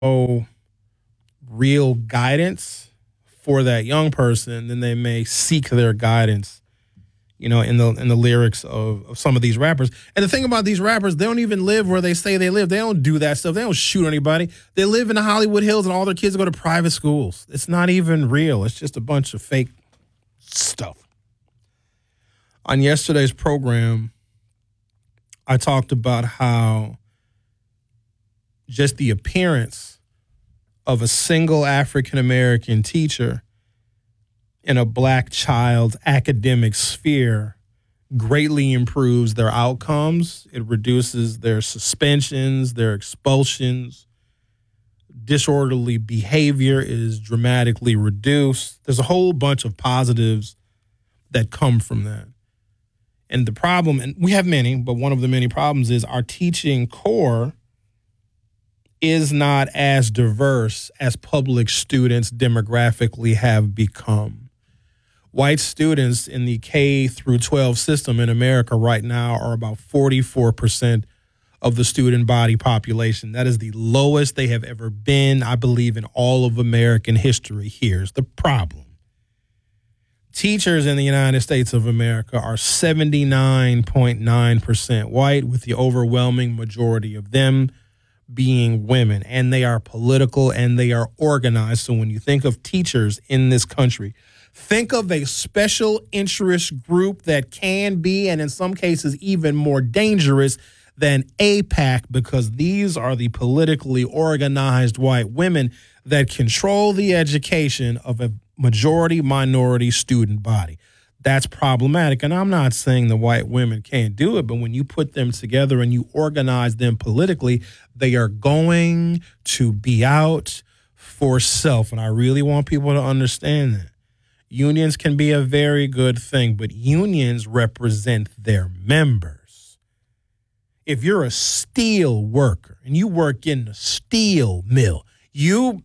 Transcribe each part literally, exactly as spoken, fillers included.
no real guidance for that young person, then they may seek their guidance, you know, in the in the lyrics of, of some of these rappers. And the thing about these rappers, they don't even live where they say they live. They don't do that stuff. They don't shoot anybody. They live in the Hollywood Hills, and all their kids go to private schools. It's not even real. It's just a bunch of fake stuff. On yesterday's program, I talked about how just the appearance of a single African-American teacher in a black child's academic sphere greatly improves their outcomes. It reduces their suspensions, their expulsions. Disorderly behavior is dramatically reduced. There's a whole bunch of positives that come from that. And the problem, and we have many, but one of the many problems is our teaching core is not as diverse as public students demographically have become. White students in the K through twelve system in America right now are about forty-four percent of the student body population. That is the lowest they have ever been, I believe, in all of American history. Here's the problem. Teachers in the United States of America are seventy-nine point nine percent white, with the overwhelming majority of them being women. And they are political and they are organized. So when you think of teachers in this country, think of a special interest group that can be, and in some cases even more dangerous than AIPAC, because these are the politically organized white women that control the education of a majority minority student body. That's problematic. And I'm not saying the white women can't do it, but when you put them together and you organize them politically, they are going to be out for self. And I really want people to understand that. Unions can be a very good thing, but unions represent their members. If you're a steel worker and you work in the steel mill, you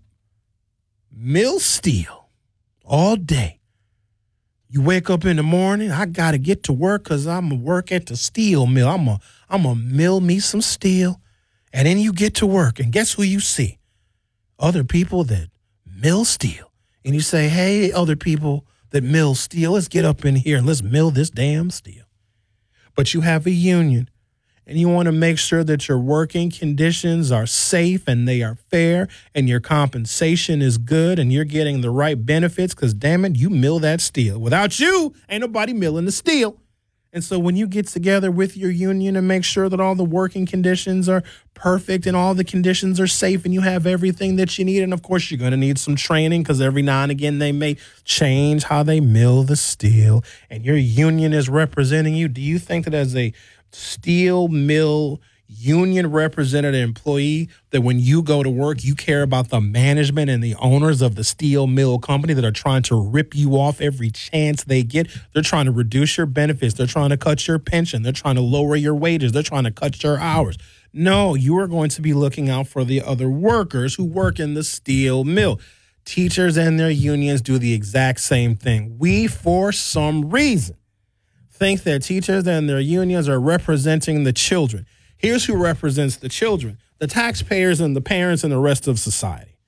mill steel all day. You wake up in the morning, I got to get to work because I'm going to work at the steel mill. I'm going I'm to mill me some steel. And then you get to work, and guess who you see? Other people that mill steel. And you say, hey, other people that mill steel, let's get up in here and let's mill this damn steel. But you have a union, and you want to make sure that your working conditions are safe and they are fair and your compensation is good and you're getting the right benefits because, damn it, you mill that steel. Without you, ain't nobody milling the steel. And so when you get together with your union and make sure that all the working conditions are perfect and all the conditions are safe and you have everything that you need, and of course you're going to need some training because every now and again they may change how they mill the steel, and your union is representing you, do you think that as a steel mill union representative employee that when you go to work, you care about the management and the owners of the steel mill company that are trying to rip you off every chance they get? They're trying to reduce your benefits. They're trying to cut your pension. They're trying to lower your wages. They're trying to cut your hours. No, you are going to be looking out for the other workers who work in the steel mill. Teachers and their unions do the exact same thing. We, for some reason, think that teachers and their unions are representing the children. Here's who represents the children: the taxpayers and the parents and the rest of society.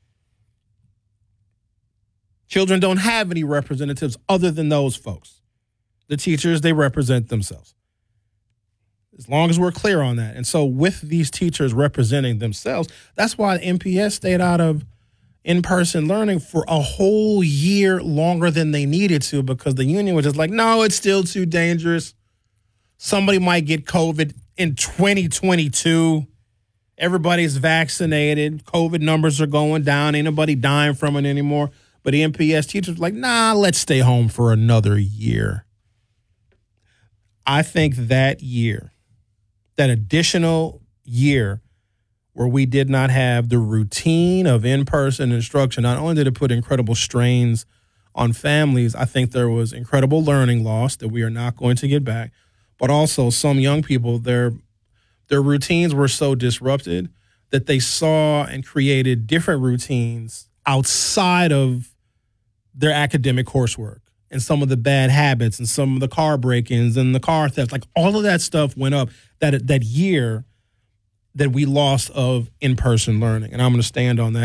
Children don't have any representatives other than those folks. The teachers, they represent themselves. As long as we're clear on that. And so with these teachers representing themselves, that's why M P S stayed out of in-person learning for a whole year longer than they needed to, because the union was just like, no, it's still too dangerous. Somebody might get COVID in twenty twenty-two. Everybody's vaccinated. COVID numbers are going down. Ain't nobody dying from it anymore. But the M P S teachers were like, nah, let's stay home for another year. I think that year, that additional year where we did not have the routine of in-person instruction, not only did it put incredible strains on families, I think there was incredible learning loss that we are not going to get back. But also some young people, their their routines were so disrupted that they saw and created different routines outside of their academic coursework, and some of the bad habits and some of the car break-ins and the car theft. Like all of that stuff went up that that year that we lost of in-person learning. And I'm going to stand on that.